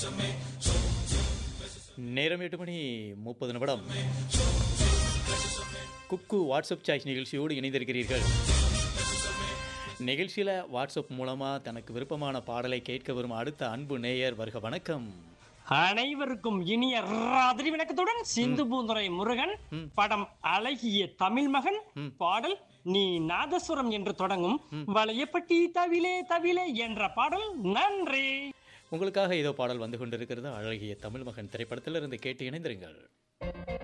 நேரம் 8:30. குக்கு WhatsApp choice நிகழ்ச்சியோடு இணைந்திருக்கிறீர்கள். நிகழ்ச்சியில் வாட்ஸ்அப் மூலமாக தனக்கு விருப்பமான பாடலை கேட்க வரும் அடுத்த அன்பு நேயர் வருக. வணக்கம். அனைவருக்கும் இனிய ராத்திரி வணக்கத்துடன் சிந்து பூந்துரை முருகன். படம் அழகிய தமிழ் மகன். பாடல் நீ நாதஸ்வரம் என்று தொடங்கும் வளையப்பட்டி தவிலே தவிலே என்ற பாடல். நன்றி. உங்களுக்காக ஏதோ பாடல் வந்து கொண்டிருக்கிறது. அழகிய தமிழ் மகன் திரைப்படத்திலிருந்து கேட்டு இணைந்திருங்கள்.